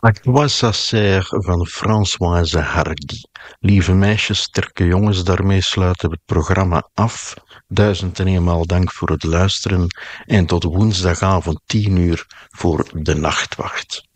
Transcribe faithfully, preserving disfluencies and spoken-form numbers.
Aquassacer van Françoise Hardy. Lieve meisjes, sterke jongens, daarmee sluiten we het programma af. Duizend en eenmaal dank voor het luisteren en tot woensdagavond tien uur voor de Nachtwacht.